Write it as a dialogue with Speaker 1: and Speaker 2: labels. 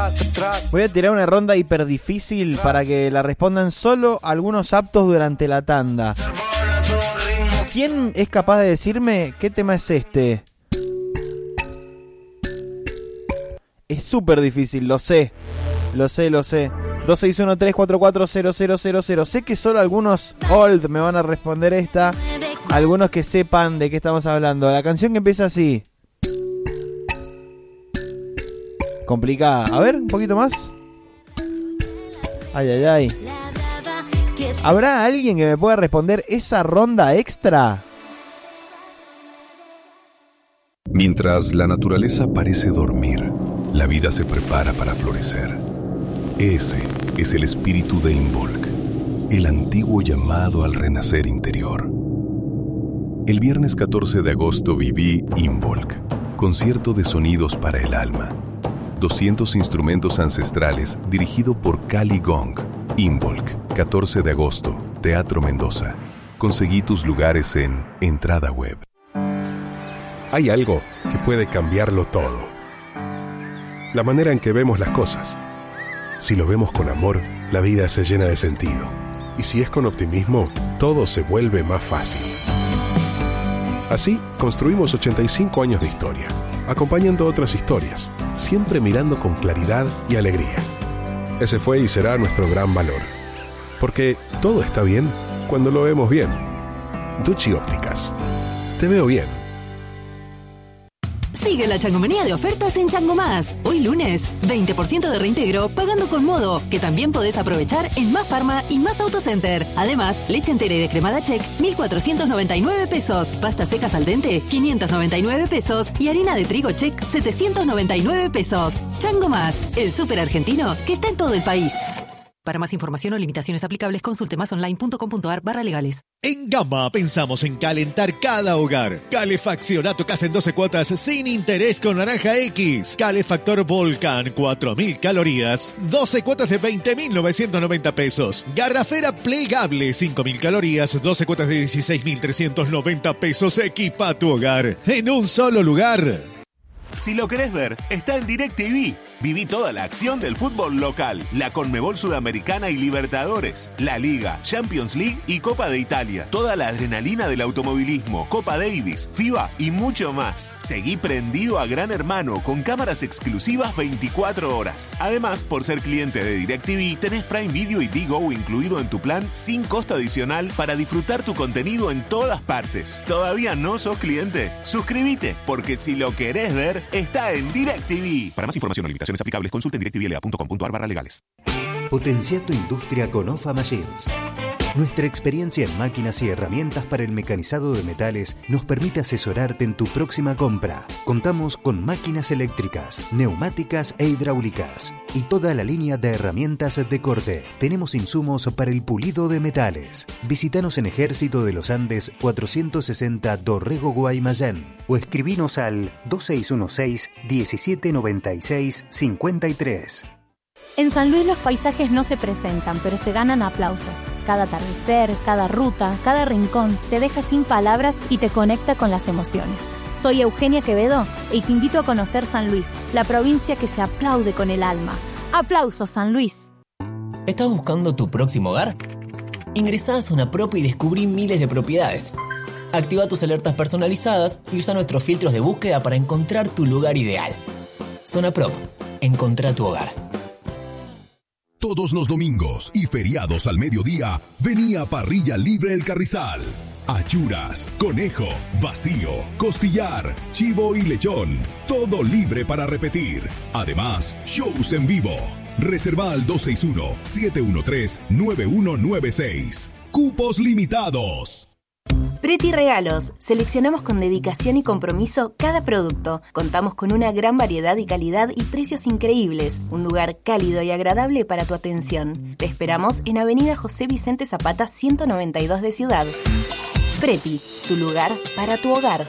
Speaker 1: Voy a tirar una ronda hiper difícil para que la respondan solo algunos aptos durante la tanda. ¿Quién es capaz de decirme qué tema es este? Es súper difícil, lo sé. 2613440000. Sé que solo algunos old me van a responder esta. Algunos que sepan de qué estamos hablando. La canción que empieza así. Complicada. A ver, un poquito más. Ay. ¿Habrá alguien que me pueda responder esa ronda extra?
Speaker 2: Mientras la naturaleza parece dormir, la vida se prepara para florecer. Ese es el espíritu de Involk, el antiguo llamado al renacer interior. El viernes 14 de agosto viví Involk, concierto de sonidos para el alma. 200 instrumentos ancestrales dirigido por Cali Gong. Involk, 14 de agosto, Teatro Mendoza. Conseguí tus lugares en Entrada Web.
Speaker 3: Hay algo que puede cambiarlo todo. La manera en que vemos las cosas. Si lo vemos con amor, la vida se llena de sentido. Y si es con optimismo, todo se vuelve más fácil. Así, construimos 85 años de historia, acompañando otras historias, siempre mirando con claridad y alegría. Ese fue y será nuestro gran valor. Porque todo está bien cuando lo vemos bien. Ducci Ópticas. Te veo bien.
Speaker 4: Sigue la changomanía de ofertas en Chango Más. Hoy lunes, 20% de reintegro pagando con Modo, que también podés aprovechar en Más Farma y Más Autocenter. Además, leche entera y descremada Check, 1.499 pesos. Pastas secas al dente, 599 pesos. Y harina de trigo Check, 799 pesos. Chango Más, el súper argentino que está en todo el país. Para más información o limitaciones aplicables, consulte masonline.com.ar/legales.
Speaker 5: En Gama pensamos en calentar cada hogar. Calefacción a tu casa en 12 cuotas sin interés con Naranja X. Calefactor Volcan, 4.000 calorías, 12 cuotas de 20.990 pesos. Garrafera plegable, 5.000 calorías, 12 cuotas de 16.390 pesos. Equipa tu hogar en un solo lugar.
Speaker 6: Si lo querés ver, está en DirecTV. Viví toda la acción del fútbol local, la Conmebol Sudamericana y Libertadores, la Liga, Champions League y Copa de Italia. Toda la adrenalina del automovilismo, Copa Davis, FIBA y mucho más. Seguí prendido a Gran Hermano con cámaras exclusivas 24 horas. Además, por ser cliente de DirecTV, tenés Prime Video y Digo incluido en tu plan sin costo adicional para disfrutar tu contenido en todas partes. ¿Todavía no sos cliente? Suscríbete, porque si lo querés ver, está en DirecTV. Para más información o limitaciones aplicables, consulte en directvla.com.ar/legales.
Speaker 7: Potencia tu industria con OFA Machines. Nuestra experiencia en máquinas y herramientas para el mecanizado de metales nos permite asesorarte en tu próxima compra. Contamos con máquinas eléctricas, neumáticas e hidráulicas y toda la línea de herramientas de corte. Tenemos insumos para el pulido de metales. Visítanos en Ejército de los Andes 460 Dorrego, Guaymallén, o escribinos al 2616-1796-53.
Speaker 8: En San Luis los paisajes no se presentan, pero se ganan aplausos. Cada atardecer, cada ruta, cada rincón te deja sin palabras y te conecta con las emociones. Soy Eugenia Quevedo y te invito a conocer San Luis, la provincia que se aplaude con el alma. ¡Aplausos, San Luis!
Speaker 9: ¿Estás buscando tu próximo hogar? Ingresá a Zona Prop y descubrí miles de propiedades. Activa tus alertas personalizadas y usa nuestros filtros de búsqueda para encontrar tu lugar ideal. Zona Prop. Encontrá tu hogar.
Speaker 10: Todos los domingos y feriados al mediodía, venía Parrilla Libre El Carrizal. Achuras, conejo, vacío, costillar, chivo y lechón. Todo libre para repetir. Además, shows en vivo. Reserva al 261-713-9196. Cupos limitados.
Speaker 8: Preti Regalos. Seleccionamos con dedicación y compromiso cada producto. Contamos con una gran variedad y calidad y precios increíbles. Un lugar cálido y agradable para tu atención. Te esperamos en Avenida José Vicente Zapata 192 de Ciudad. Preti, tu lugar para tu hogar.